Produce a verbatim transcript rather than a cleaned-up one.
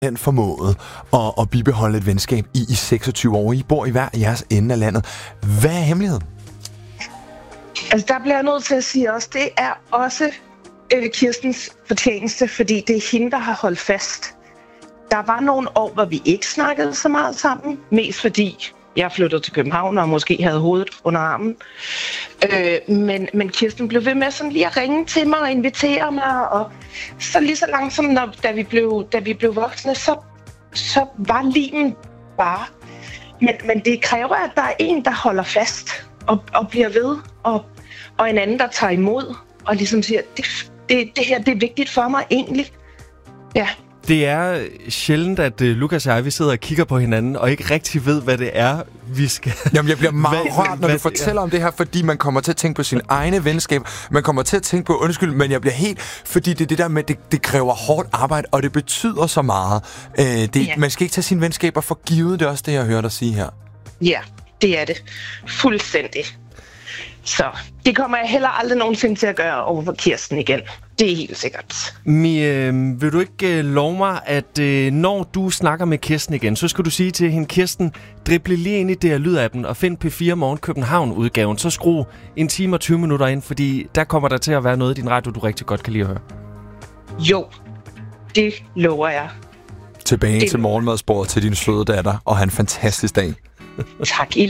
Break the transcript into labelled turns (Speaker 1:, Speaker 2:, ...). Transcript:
Speaker 1: Den formåede at, at bibeholde et venskab i, i seksogtyve år. I bor i hver jeres ende af landet. Hvad er hemmeligheden?
Speaker 2: Altså, der bliver jeg nødt til at sige også, det er også øh, Kirstens fortjeneste, fordi det er hende, der har holdt fast. Der var nogle år, hvor vi ikke snakkede så meget sammen, mest fordi jeg flyttede til København og måske havde hovedet under armen. Øh, men, men Kirsten blev ved med sådan lige at ringe til mig og invitere mig, og så lige så langsomt, når, da, vi blev, da vi blev voksne, så, så var limen bare. Men, men det kræver, at der er en, der holder fast og, og bliver ved, og, og en anden, der tager imod og ligesom siger, det, det, det her det er vigtigt for mig egentlig. Ja.
Speaker 3: Det er sjældent, at uh, Lukas og jeg, vi sidder og kigger på hinanden, og ikke rigtig ved, hvad det er, vi skal...
Speaker 1: Jamen, jeg bliver meget
Speaker 3: hvad,
Speaker 1: rørt, når
Speaker 3: hvad,
Speaker 1: du fortæller om det her, fordi man kommer til at tænke på sine egne venskaber. Man kommer til at tænke på, undskyld, men jeg bliver helt... Fordi det er det der med, det, det kræver hårdt arbejde, og det betyder så meget. Uh, det,
Speaker 2: ja.
Speaker 1: Man skal ikke tage sine venskaber for givet, det er også det, jeg hører dig sige her.
Speaker 2: Ja, det er det. Fuldstændig. Så det kommer jeg heller aldrig nogensinde til at gøre over for Kirsten igen. Det er helt sikkert.
Speaker 3: Mi, øh, vil du ikke øh, love mig, at øh, når du snakker med Kirsten igen, så skal du sige til hende, Kirsten, drible lige ind i det her lydappen og find P fire Morgen København-udgaven. Så skru en time og tyve minutter ind, fordi der kommer der til at være noget i din radio, du rigtig godt kan lide at høre.
Speaker 2: Jo, det lover jeg.
Speaker 1: Tilbage
Speaker 2: det
Speaker 1: til morgenmadsbordet til din søde datter, og have en fantastisk dag.
Speaker 2: Tak i